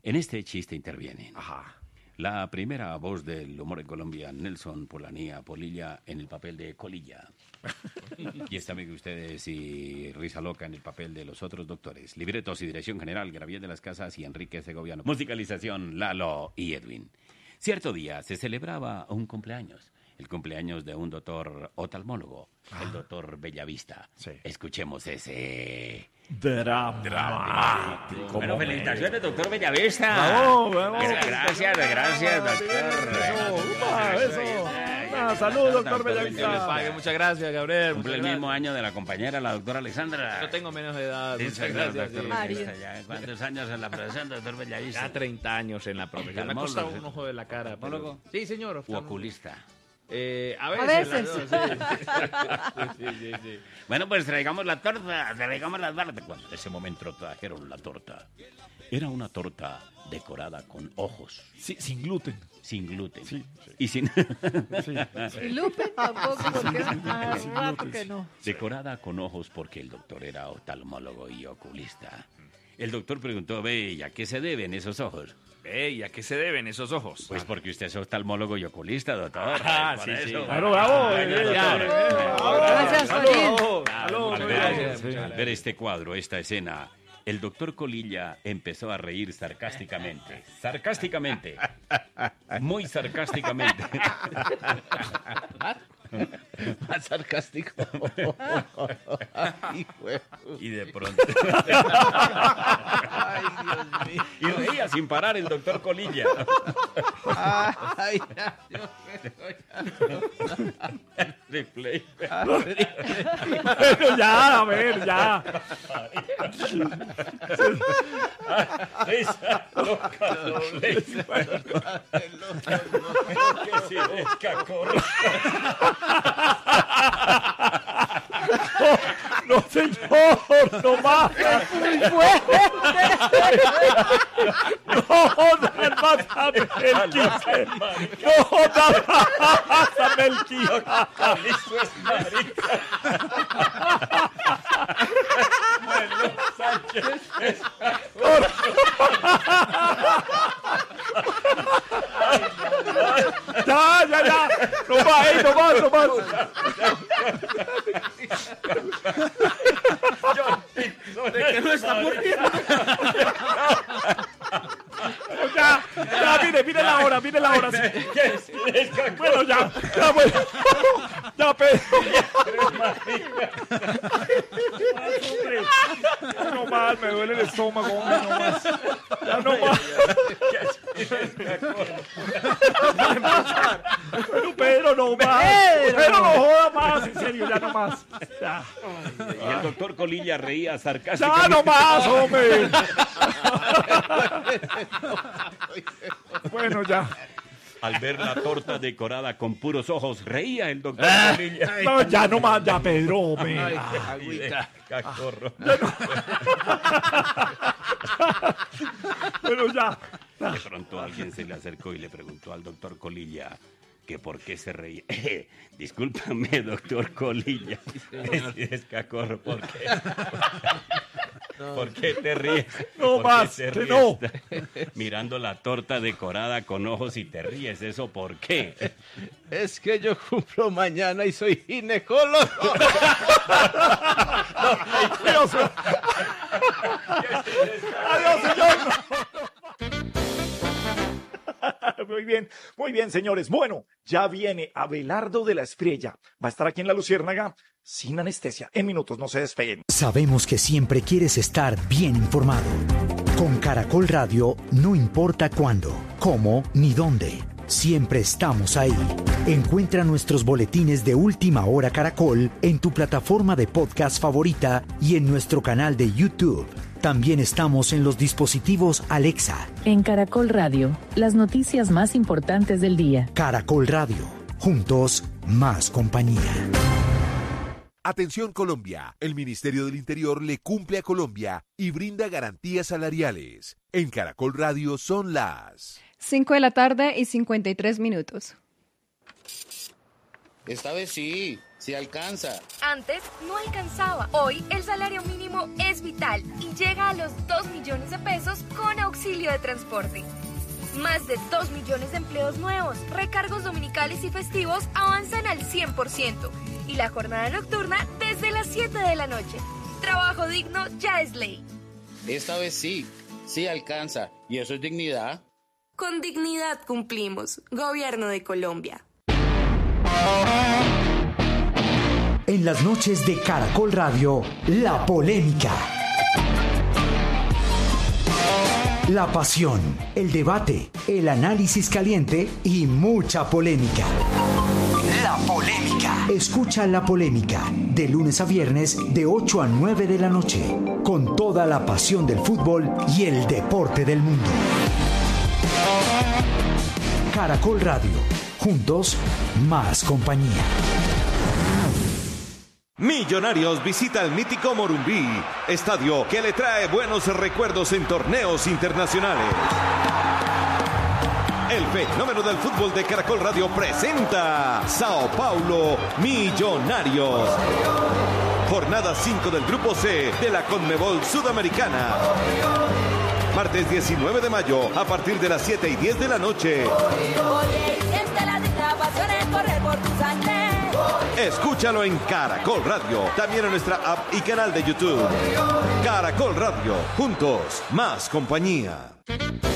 En este chiste intervienen Ajá. la primera voz del humor en Colombia, Nelson Polanía Polilla, en el papel de Colilla. Y está amigo ustedes y Risa Loca en el papel de los otros doctores. Libretos y dirección general, Gabriel de las Casas y Enrique Segoviano. Musicalización, Lalo y Edwin. Cierto día se celebraba un cumpleaños. El cumpleaños de un doctor oftalmólogo, el doctor Bellavista. Sí. Escuchemos ese... Dramático. Bueno, felicitaciones, doctor Bellavista. Vamos. Gracias, doctor. Salud, doctor Dios les Bellavista. pague. Muchas gracias, Gabriel. Cumple el Muchas mismo gracias. año de la compañera, la doctora Alexandra. Yo tengo menos de edad. Sí, Muchas señor, gracias. doctor sí. Bellavista. Ya, ¿cuántos años en la profesión, doctor Bellavista? Ya 30 años en la profesión. Me ha costado un ojo de la cara. pero- ¿Oftalmólogo? Sí, señor. ¿U oculista? A A veces. veces. Sí. Bueno, pues traigamos la torta, Cuando en ese momento trajeron la torta. Era una torta decorada con ojos, Sí, sin gluten. sin gluten. Sí. Y sin... Sí. Y Lupe tampoco, porque hace rato que no. Decorada con ojos porque el doctor era oftalmólogo y oculista. El doctor preguntó, ve, ¿y a qué se deben esos ojos? ¿Y a qué se deben esos ojos? Pues porque usted es oftalmólogo y oculista, doctor. Ah, Por sí, eso. sí. Claro, bravo. Gracias, Farid. Salud. Al Gracias. ver este cuadro, esta escena, el doctor Colilla empezó a reír sarcásticamente. Sarcásticamente. Muy sarcásticamente. Más sarcástico. Y de pronto... Ay, Dios mío. Y reía sin parar el doctor Colilla. Ay, Replay. Pero ya, a ver, ya. Risa loca doble. Que si descacorra. No, señor, no más. Muy fuerte. No, pásame el 15. No, pásame el 15. Eso es marica. Bueno, Sánchez. Ya. No más, no más. ¿De qué no está muriendo? Ya, mire la hora, sí. Bueno, ya, bueno. Ya, Pedro. No más, me duele el estómago, hombre, no más. Ya no más. Pero Pedro, no más. Pedro, no joda más, en serio, ya no más. Ya. Y el doctor Colilla reía sarcásticamente. Ya no más, hombre. Bueno, ya. Al ver la torta decorada con puros ojos, reía el doctor Colilla. No, ya no más, ya, Pedro, hombre. agüita. Cacorro. Bueno, ya. De pronto alguien se le acercó y le preguntó al doctor Colilla que por qué se reía. Discúlpame, doctor Colilla. Es cacorro, ¿por qué? ¿Por qué te ríes? No ¿Por qué más, te que ríes? no. Mirando la torta decorada con ojos y te ríes, ¿eso por qué? Es que yo cumplo mañana y soy ginecólogo. Adiós, señor. Muy bien, señores. Bueno, ya viene Abelardo de la Espriella. Va a estar aquí en La Luciérnaga sin anestesia. En minutos, no se despeguen. Sabemos que siempre quieres estar bien informado. Con Caracol Radio, no importa cuándo, cómo ni dónde. Siempre estamos ahí. Encuentra nuestros boletines de Última Hora Caracol en tu plataforma de podcast favorita y en nuestro canal de YouTube. También estamos en los dispositivos Alexa. En Caracol Radio, las noticias más importantes del día. Caracol Radio. Juntos, más compañía. Atención Colombia, el Ministerio del Interior le cumple a Colombia y brinda garantías salariales. En Caracol Radio son las 5 de la tarde y 53 minutos. Esta vez sí alcanza. Antes no alcanzaba. Hoy el salario mínimo es vital y llega a los 2 millones de pesos con auxilio auxilio de transporte. Más de 2 millones de empleos nuevos, recargos dominicales y festivos avanzan al 100% y la jornada nocturna desde las 7 de la noche. Trabajo digno ya es ley. Esta vez sí alcanza. ¿Y eso es dignidad? Con dignidad cumplimos. Gobierno de Colombia. En las noches de Caracol Radio, la polémica. La pasión, el debate, el análisis caliente y mucha polémica. La polémica. Escucha La Polémica de lunes a viernes de 8 a 9 de la noche con toda la pasión del fútbol y el deporte del mundo. Caracol Radio. Juntos, más compañía. Millonarios visita el mítico Morumbí, estadio que le trae buenos recuerdos en torneos internacionales. El fenómeno del fútbol de Caracol Radio presenta Sao Paulo Millonarios. Jornada 5 del Grupo C de la Conmebol Sudamericana. Martes 19 de mayo a partir de las 7:10 de la noche. Escúchalo en Caracol Radio, también en nuestra app y canal de YouTube. Caracol Radio, juntos, más compañía.